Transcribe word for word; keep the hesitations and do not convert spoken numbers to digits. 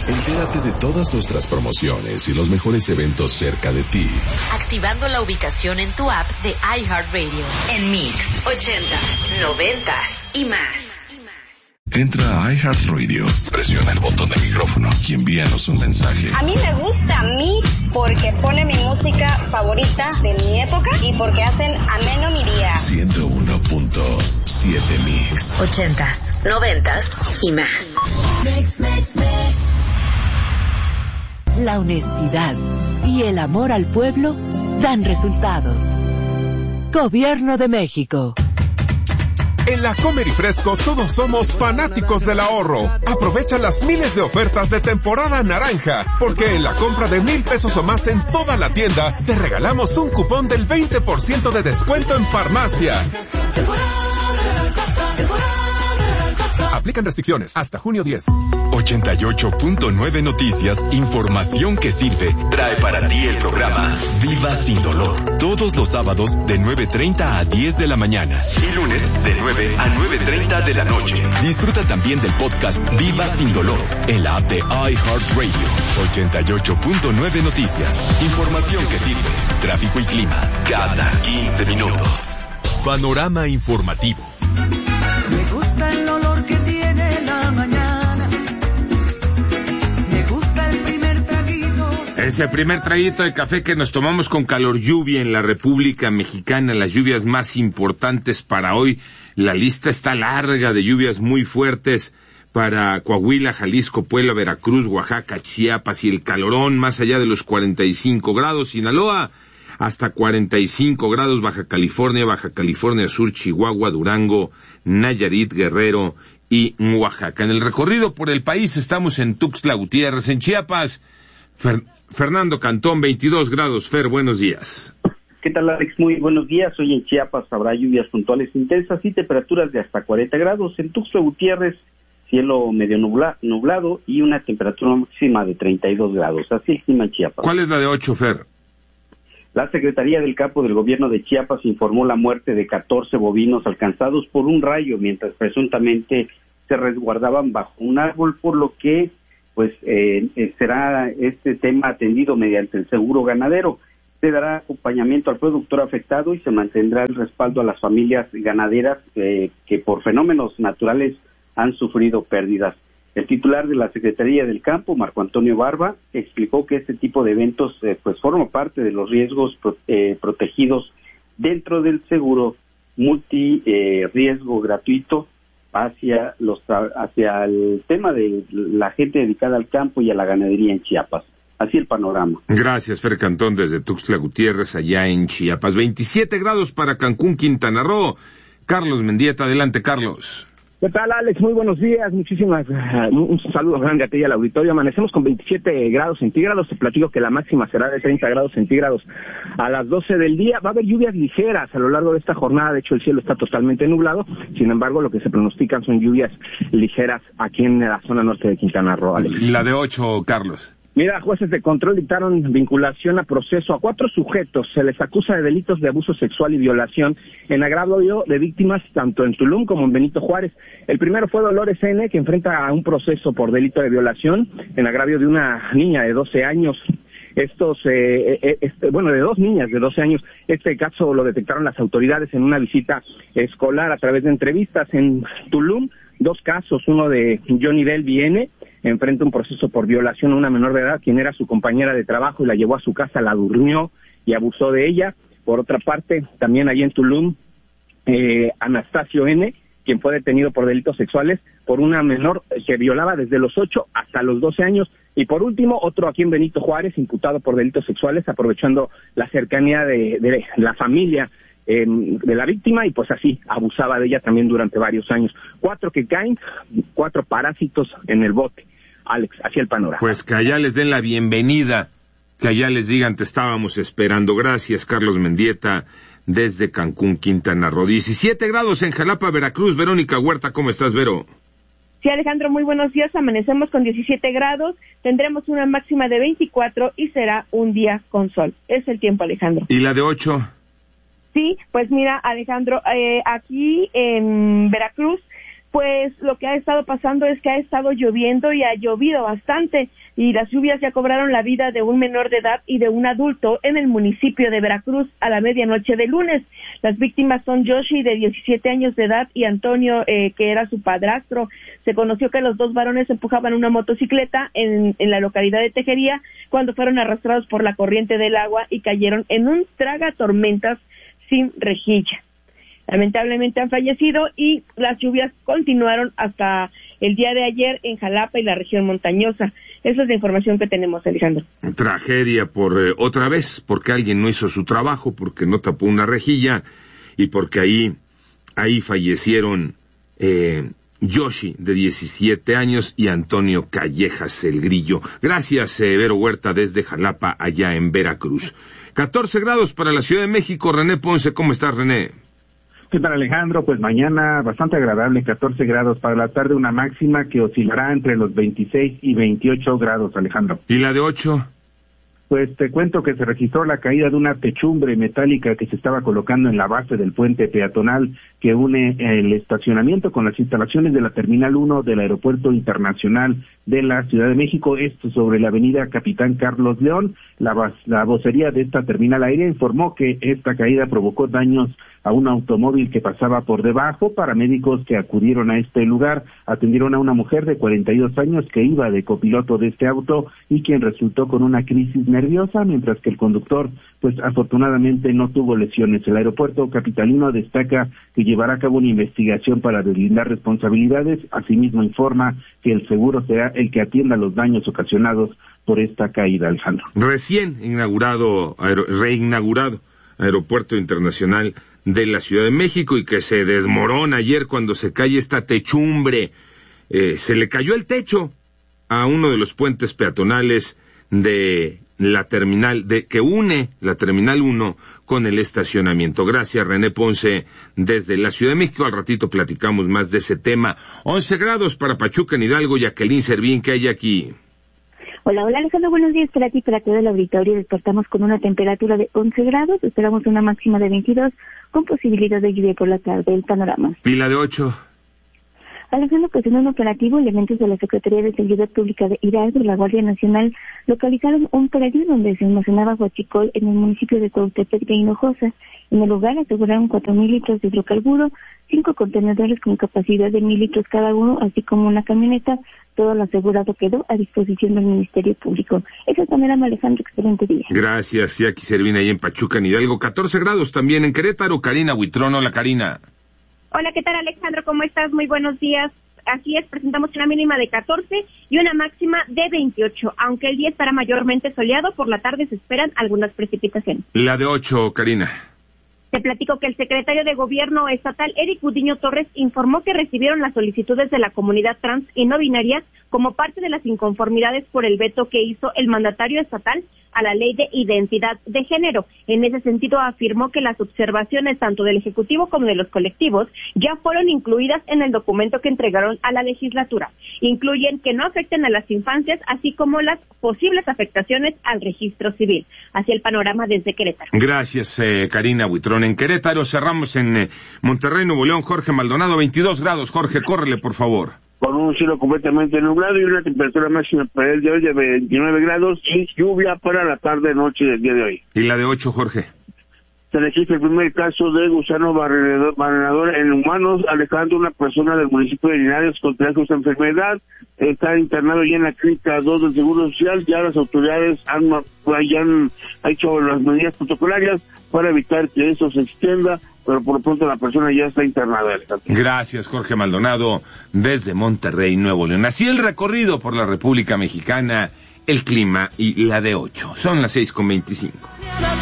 Entérate de todas nuestras promociones y los mejores eventos cerca de ti. Activando la ubicación en tu app de iHeartRadio. En Mix, ochentas, noventas y más. Entra a iHeartRadio, presiona el botón de micrófono y envíanos un mensaje. A mí me gusta Mix porque pone mi música favorita de mi época y porque hacen ameno mi día. ciento uno punto siete Mix. Ochentas, noventas y más. Mix, mix, mix. La honestidad y el amor al pueblo dan resultados. Gobierno de México. En la Comer y Fresco todos somos fanáticos del ahorro. Aprovecha las miles de ofertas de temporada naranja, porque en la compra de mil pesos o más en toda la tienda, te regalamos un cupón del veinte por ciento de descuento en farmacia. Aplican restricciones hasta junio diez. ochenta y ocho punto nueve Noticias, información que sirve, trae para ti el programa Viva Sin Dolor. Todos los sábados de nueve treinta a diez de la mañana y lunes de nueve a nueve treinta de la noche. Disfruta también del podcast Viva Sin Dolor en la app de iHeartRadio. ochenta y ocho punto nueve Noticias, información que sirve, tráfico y clima cada quince minutos. Panorama informativo. Me gusta el olor que tiene la mañana. Me gusta el primer traguito. Es el primer traguito de café que nos tomamos con calor lluvia en la República Mexicana, las lluvias más importantes para hoy. La lista está larga de lluvias muy fuertes para Coahuila, Jalisco, Puebla, Veracruz, Oaxaca, Chiapas y el calorón más allá de los cuarenta y cinco grados. Sinaloa, hasta cuarenta y cinco grados, Baja California, Baja California Sur, Chihuahua, Durango, Nayarit, Guerrero y Oaxaca. En el recorrido por el país estamos en Tuxtla Gutiérrez, en Chiapas. Fer- Fernando Cantón, veintidós grados. Fer, buenos días. ¿Qué tal, Alex? Muy buenos días. Hoy en Chiapas habrá lluvias puntuales intensas y temperaturas de hasta cuarenta grados. En Tuxtla Gutiérrez, cielo medio nubla- nublado y una temperatura máxima de treinta y dos grados. Así el clima en Chiapas. ¿Cuál es la de ocho, Fer? La Secretaría del Campo del Gobierno de Chiapas informó la muerte de catorce bovinos alcanzados por un rayo mientras presuntamente se resguardaban bajo un árbol, por lo que pues eh, será este tema atendido mediante el seguro ganadero. Se dará acompañamiento al productor afectado y se mantendrá el respaldo a las familias ganaderas eh, que por fenómenos naturales han sufrido pérdidas. El titular de la Secretaría del Campo, Marco Antonio Barba, explicó que este tipo de eventos eh, pues forma parte de los riesgos pro, eh, protegidos dentro del seguro multi eh, riesgo gratuito hacia los hacia el tema de la gente dedicada al campo y a la ganadería en Chiapas. Así el panorama. Gracias, Fer Cantón, desde Tuxtla Gutiérrez, allá en Chiapas. veintisiete grados para Cancún, Quintana Roo. Carlos Mendieta, adelante, Carlos. ¿Qué tal, Alex? Muy buenos días, muchísimas, uh, un saludo grande a ti y al auditorio. Amanecemos con veintisiete grados centígrados, te platico que la máxima será de treinta grados centígrados a las doce del día. Va a haber lluvias ligeras a lo largo de esta jornada, de hecho el cielo está totalmente nublado, sin embargo lo que se pronostican son lluvias ligeras aquí en la zona norte de Quintana Roo, Alex. ¿Y la de ocho, Carlos? Mira, jueces de control dictaron vinculación a proceso a cuatro sujetos. Se les acusa de delitos de abuso sexual y violación en agravio de víctimas tanto en Tulum como en Benito Juárez. El primero fue Dolores N., que enfrenta a un proceso por delito de violación en agravio de una niña de doce años. Estos, eh, eh, este, bueno, de dos niñas de doce años. Este caso lo detectaron las autoridades en una visita escolar a través de entrevistas. En Tulum, dos casos, uno de Johnny Del Viene, enfrenta un proceso por violación a una menor de edad, quien era su compañera de trabajo y la llevó a su casa, la durmió y abusó de ella. Por otra parte, también allí en Tulum, eh, Anastasio N., quien fue detenido por delitos sexuales por una menor que violaba desde los ocho hasta los doce años. Y por último, otro aquí en Benito Juárez, imputado por delitos sexuales, aprovechando la cercanía de, de la familia eh, de la víctima, y pues así abusaba de ella también durante varios años. Cuatro que caen, cuatro parásitos en el bote. Alex, así el panorama. Pues que allá les den la bienvenida, que allá les digan te estábamos esperando. Gracias, Carlos Mendieta, desde Cancún, Quintana Roo. diecisiete grados en Jalapa, Veracruz. Verónica Huerta, ¿cómo estás, Vero? Sí, Alejandro, muy buenos días. Amanecemos con diecisiete grados, tendremos una máxima de veinticuatro y será un día con sol. Es el tiempo, Alejandro. ¿Y la de ocho? Sí, pues mira, Alejandro, eh, aquí en Veracruz Pues lo que ha estado pasando es que ha estado lloviendo y ha llovido bastante, y las lluvias ya cobraron la vida de un menor de edad y de un adulto en el municipio de Veracruz a la medianoche de lunes. Las víctimas son Yoshi, de diecisiete años de edad, y Antonio, eh, que era su padrastro. Se conoció que los dos varones empujaban una motocicleta en, en la localidad de Tejería cuando fueron arrastrados por la corriente del agua y cayeron en un tragatormentas sin rejilla. Lamentablemente han fallecido y las lluvias continuaron hasta el día de ayer en Jalapa y la región montañosa. Esa es la información que tenemos, Alejandro. Tragedia por eh, otra vez, porque alguien no hizo su trabajo, porque no tapó una rejilla y porque ahí, ahí fallecieron eh, Yoshi, de diecisiete años, y Antonio Callejas, el Grillo. Gracias, eh, Vero Huerta, desde Jalapa, allá en Veracruz. catorce grados para la Ciudad de México. René Ponce, ¿cómo estás, René? ¿Qué tal, Alejandro? Pues mañana bastante agradable, catorce grados para la tarde, una máxima que oscilará entre los veintiséis y veintiocho grados, Alejandro. ¿Y la de ocho? Pues te cuento que se registró la caída de una techumbre metálica que se estaba colocando en la base del puente peatonal que une el estacionamiento con las instalaciones de la Terminal uno del Aeropuerto Internacional de la Ciudad de México, esto sobre la avenida Capitán Carlos León. La, la vocería de esta terminal aérea informó que esta caída provocó daños a un automóvil que pasaba por debajo. Paramédicos que acudieron a este lugar atendieron a una mujer de cuarenta y dos años que iba de copiloto de este auto y quien resultó con una crisis nerviosa, mientras que el conductor, pues afortunadamente no tuvo lesiones. El aeropuerto capitalino destaca que llevará a cabo una investigación para deslindar responsabilidades. Asimismo informa que el seguro será el que atienda los daños ocasionados por esta caída, Alejandro. Recién inaugurado, aer- reinaugurado Aeropuerto Internacional de la Ciudad de México, y que se desmorona ayer cuando se cae esta techumbre. Eh, se le cayó el techo a uno de los puentes peatonales de la terminal, de que une la Terminal uno con el estacionamiento. Gracias, René Ponce, desde la Ciudad de México. Al ratito platicamos más de ese tema. once grados para Pachuca, en Hidalgo. Jacqueline Servín, ¿qué hay aquí? Hola, hola Alejandro, buenos días para ti, para todo el auditorio. Despertamos con una temperatura de once grados, esperamos una máxima de veintidós, con posibilidad de lluvia por la tarde. El panorama. Pila de ocho. Alejandro, pues en un operativo, elementos de la Secretaría de Seguridad Pública de Hidalgo y la Guardia Nacional localizaron un predio donde se almacenaba huachicol en el municipio de Cuautepec de Hinojosa. En el lugar aseguraron cuatro mil litros de hidrocarburo, cinco contenedores con capacidad de mil litros cada uno, así como una camioneta. Todo lo asegurado quedó a disposición del Ministerio Público. Esa es la manera, Alejandro, excelente día. Gracias, Jackie Servín, ahí en Pachuca, en Hidalgo. catorce grados también en Querétaro. Karina Huitrón, hola Karina. Hola, ¿qué tal, Alejandro? ¿Cómo estás? Muy buenos días. Así es, presentamos una mínima de catorce y una máxima de veintiocho. Aunque el día estará mayormente soleado, por la tarde se esperan algunas precipitaciones. La de ocho, Karina. Te platico que el secretario de Gobierno estatal, Eric Gudiño Torres, informó que recibieron las solicitudes de la comunidad trans y no binaria como parte de las inconformidades por el veto que hizo el mandatario estatal a la ley de identidad de género. En ese sentido, afirmó que las observaciones tanto del Ejecutivo como de los colectivos ya fueron incluidas en el documento que entregaron a la legislatura. Incluyen que no afecten a las infancias, así como las posibles afectaciones al registro civil. Así el panorama desde Querétaro. Gracias, eh, Karina Huitrón. En Querétaro cerramos en eh, Monterrey, Nuevo León. Jorge Maldonado, veintidós grados. Jorge, córrele, por favor. Con un cielo completamente nublado y una temperatura máxima para el día de hoy de veintinueve grados y lluvia para la tarde-noche del día de hoy. ¿Y la de ocho, Jorge? Se registra el primer caso de gusano barrenador en humanos, alejando a una persona del municipio de Linares con esta enfermedad. Está internado ya en la clínica dos del Seguro Social. Ya las autoridades han, ya han hecho las medidas protocolarias para evitar que eso se extienda, pero por lo pronto la persona ya está internada. Gracias, Jorge Maldonado, desde Monterrey, Nuevo León. Así el recorrido por la República Mexicana, el clima y la de ocho. Son las seis con veinticinco.